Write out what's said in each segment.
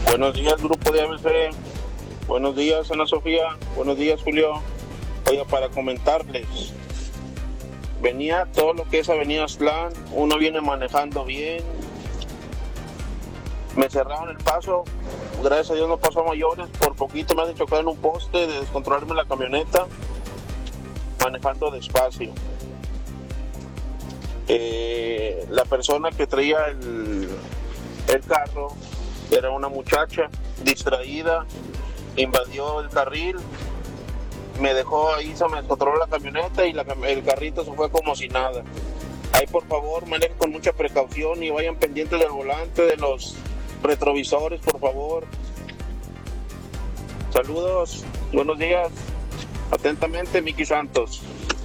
Buenos días, grupo de ABC. Buenos días, Ana Sofía. Buenos días, Julio. Oiga, para comentarles, venía todo lo que es Avenida Aztlán, uno viene manejando bien, me cerraron el paso, gracias a Dios no pasó a mayores, por poquito me hace chocar en un poste, de descontrolarme la camioneta, manejando despacio. La persona que traía el carro era una muchacha distraída, invadió el carril, me dejó ahí, se me descontroló la camioneta y el carrito se fue como si nada. Ahí por favor manejen con mucha precaución y vayan pendientes del volante, de los retrovisores, por favor. Saludos, buenos días. Atentamente, Miki Santos.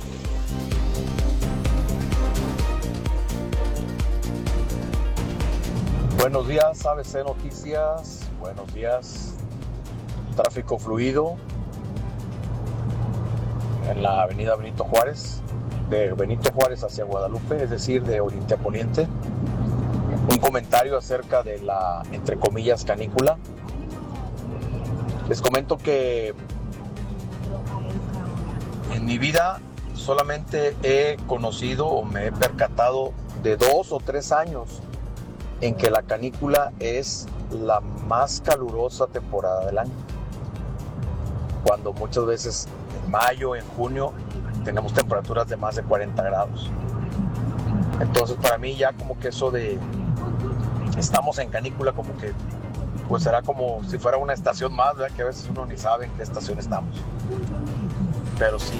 Buenos días, ABC Noticias. Buenos días. Tráfico fluido en la avenida Benito Juárez, de Benito Juárez hacia Guadalupe, es decir, de oriente a poniente. Un comentario acerca de la, entre comillas, canícula. Les comento que en mi vida solamente he conocido o me he percatado de 2 o 3 años en que la canícula es la más calurosa temporada del año. Cuando muchas veces en mayo, en junio, tenemos temperaturas de más de 40 grados. Entonces para mí ya como que eso de estamos en canícula como que pues será como si fuera una estación más, ¿verdad? Que a veces uno ni sabe en qué estación estamos. Pero sí,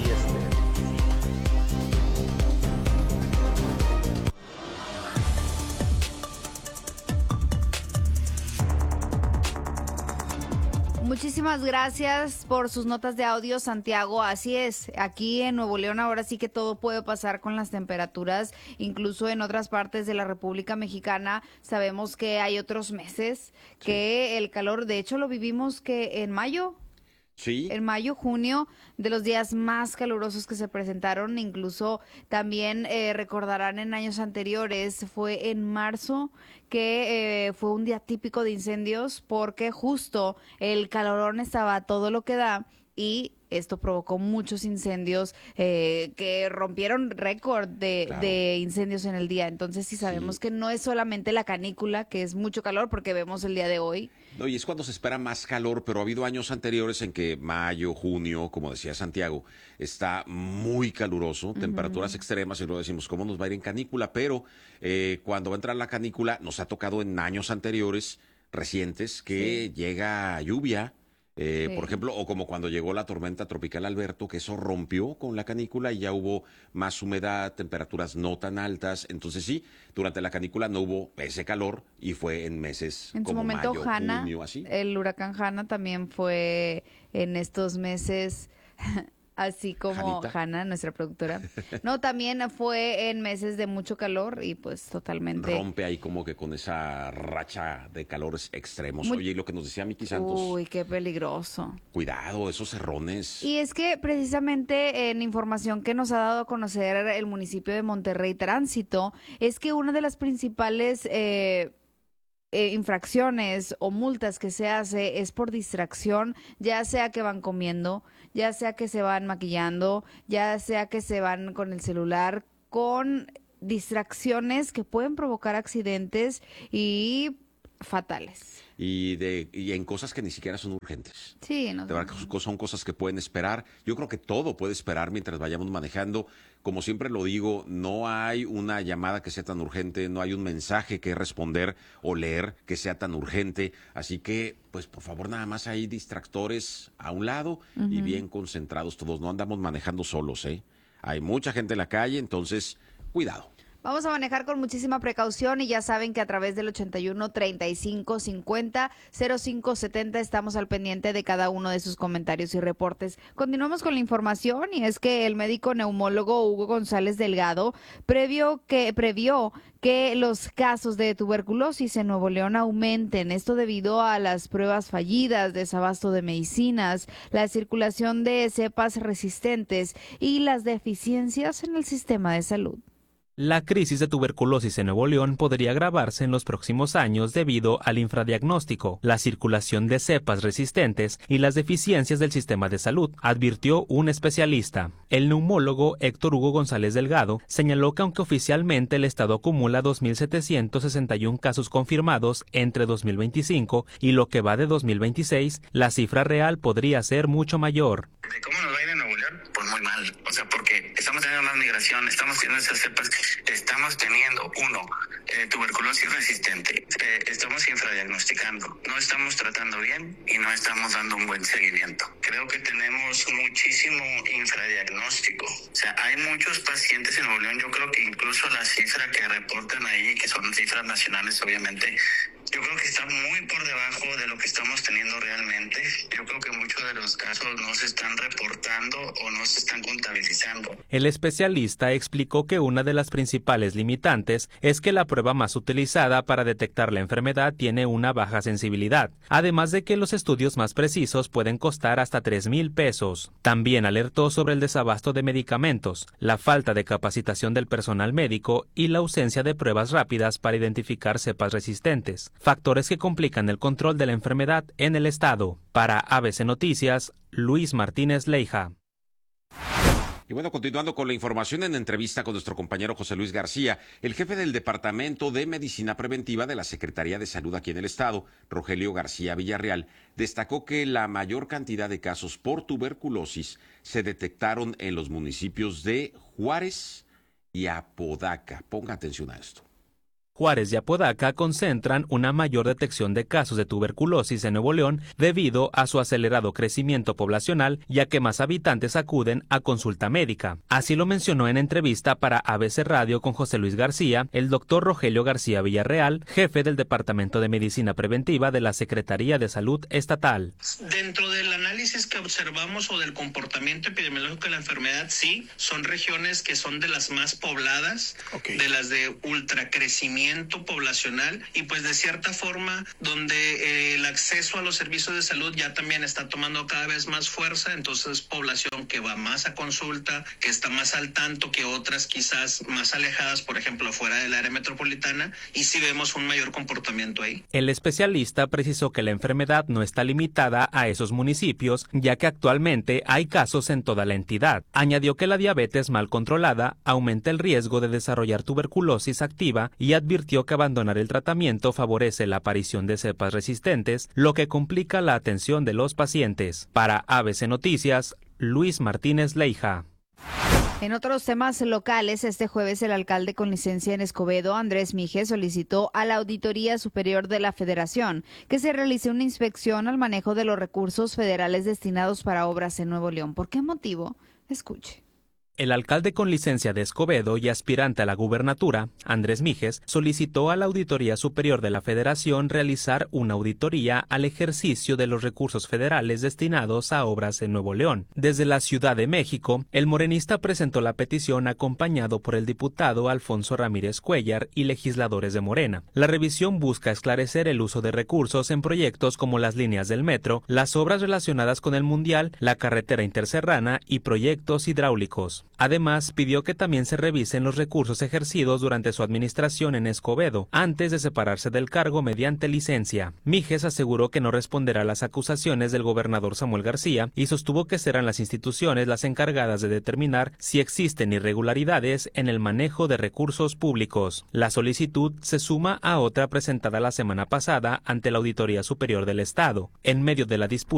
Muchísimas gracias por sus notas de audio, Santiago. Así es, aquí en Nuevo León ahora sí que todo puede pasar con las temperaturas, incluso en otras partes de la República Mexicana. Sabemos que hay otros meses que el calor, de hecho lo vivimos que en mayo. Sí. En mayo, junio, de los días más calurosos que se presentaron, incluso también recordarán en años anteriores, fue en marzo que fue un día típico de incendios porque justo el calorón estaba a todo lo que da y esto provocó muchos incendios que rompieron récord de incendios en el día. Entonces sí sabemos que no es solamente la canícula, que es mucho calor, porque vemos el día de hoy. No, y es cuando se espera más calor, pero ha habido años anteriores en que mayo, junio, como decía Santiago, está muy caluroso, temperaturas extremas, y luego decimos, ¿cómo nos va a ir en canícula? Pero cuando va a entrar la canícula, nos ha tocado en años anteriores, recientes, que llega lluvia. Por ejemplo, o como cuando llegó la tormenta tropical Alberto, que eso rompió con la canícula y ya hubo más humedad, temperaturas no tan altas. Entonces sí, durante la canícula no hubo ese calor y fue en meses en como su momento, mayo, Hanna, junio, así. el huracán Hanna también fue en estos meses, así como Janita. Hanna, nuestra productora. No, también fue en meses de mucho calor y pues totalmente. Rompe ahí como que con esa racha de calores extremos. Oye, y lo que nos decía Miki Santos, Uy, qué peligroso. cuidado, esos cerrones. Y es que precisamente en información que nos ha dado a conocer el municipio de Monterrey Tránsito, es que una de las principales infracciones o multas que se hace es por distracción, ya sea que van comiendo, ya sea que se van maquillando, ya sea que se van con el celular, con distracciones que pueden provocar accidentes y fatales. Y en cosas que ni siquiera son urgentes. Sí, no. De verdad que son cosas que pueden esperar. Yo creo que todo puede esperar mientras vayamos manejando. Como siempre lo digo, no hay una llamada que sea tan urgente, no hay un mensaje que responder o leer que sea tan urgente. Así que, pues por favor, nada más hay distractores a un lado y bien concentrados todos. No andamos manejando solos, ¿eh? Hay mucha gente en la calle, entonces, cuidado. Vamos a manejar con muchísima precaución y ya saben que a través del 81 35 50 05 70 estamos al pendiente de cada uno de sus comentarios y reportes. Continuamos con la información y es que el médico neumólogo Hugo González Delgado previó que los casos de tuberculosis en Nuevo León aumenten. Esto debido a las pruebas fallidas, desabasto de medicinas, la circulación de cepas resistentes y las deficiencias en el sistema de salud. La crisis de tuberculosis en Nuevo León podría agravarse en los próximos años debido al infradiagnóstico, la circulación de cepas resistentes y las deficiencias del sistema de salud, advirtió un especialista. El neumólogo Héctor Hugo González Delgado señaló que aunque oficialmente el estado acumula 2.761 casos confirmados entre 2025 y lo que va de 2026, la cifra real podría ser mucho mayor. ¿Cómo nos va a ir en Nuevo León? Pues muy mal, porque estamos teniendo más migración, estamos teniendo esas cepas, estamos teniendo, tuberculosis resistente, estamos infradiagnosticando, no estamos tratando bien y no estamos dando un buen seguimiento. Creo que tenemos muchísimo infradiagnóstico, hay muchos pacientes en Nuevo León, yo creo que incluso la cifra que reportan ahí, que son cifras nacionales obviamente, yo creo que está muy por debajo de lo que estamos teniendo realmente. Yo creo que muchos de los casos no se están reportando o no se están contabilizando. El especialista explicó que una de las principales limitantes es que la prueba más utilizada para detectar la enfermedad tiene una baja sensibilidad, además de que los estudios más precisos pueden costar hasta 3,000 pesos. También alertó sobre el desabasto de medicamentos, la falta de capacitación del personal médico y la ausencia de pruebas rápidas para identificar cepas resistentes, factores que complican el control de la enfermedad en el estado. Para ABC Noticias, Luis Martínez Leija. Y bueno, continuando con la información, en entrevista con nuestro compañero José Luis García, el jefe del Departamento de Medicina Preventiva de la Secretaría de Salud aquí en el estado, Rogelio García Villarreal, destacó que la mayor cantidad de casos por tuberculosis se detectaron en los municipios de Juárez y Apodaca. Ponga atención a esto. Juárez y Apodaca concentran una mayor detección de casos de tuberculosis en Nuevo León debido a su acelerado crecimiento poblacional, ya que más habitantes acuden a consulta médica. Así lo mencionó en entrevista para ABC Radio con José Luis García, el doctor Rogelio García Villarreal, jefe del Departamento de Medicina Preventiva de la Secretaría de Salud Estatal. Dentro del análisis que observamos o del comportamiento epidemiológico de la enfermedad, sí, son regiones que son de las más pobladas, de las de ultracrecimiento poblacional y pues de cierta forma donde el acceso a los servicios de salud ya también está tomando cada vez más fuerza, entonces población que va más a consulta, que está más al tanto que otras quizás más alejadas, por ejemplo fuera del área metropolitana, y sí vemos un mayor comportamiento ahí. El especialista precisó que la enfermedad no está limitada a esos municipios, ya que actualmente hay casos en toda la entidad. Añadió que la diabetes mal controlada aumenta el riesgo de desarrollar tuberculosis activa y advirtió que abandonar el tratamiento favorece la aparición de cepas resistentes, lo que complica la atención de los pacientes. Para ABC Noticias, Luis Martínez Leija. En otros temas locales, este jueves el alcalde con licencia en Escobedo, Andrés Mijes, solicitó a la Auditoría Superior de la Federación que se realice una inspección al manejo de los recursos federales destinados para obras en Nuevo León. ¿Por qué motivo? Escuche. El alcalde con licencia de Escobedo y aspirante a la gubernatura, Andrés Mijes, solicitó a la Auditoría Superior de la Federación realizar una auditoría al ejercicio de los recursos federales destinados a obras en Nuevo León. Desde la Ciudad de México, el morenista presentó la petición acompañado por el diputado Alfonso Ramírez Cuellar y legisladores de Morena. La revisión busca esclarecer el uso de recursos en proyectos como las líneas del metro, las obras relacionadas con el Mundial, la carretera interserrana y proyectos hidráulicos. Además, pidió que también se revisen los recursos ejercidos durante su administración en Escobedo, antes de separarse del cargo mediante licencia. Mijes aseguró que no responderá a las acusaciones del gobernador Samuel García y sostuvo que serán las instituciones las encargadas de determinar si existen irregularidades en el manejo de recursos públicos. La solicitud se suma a otra presentada la semana pasada ante la Auditoría Superior del Estado. En medio de la disputa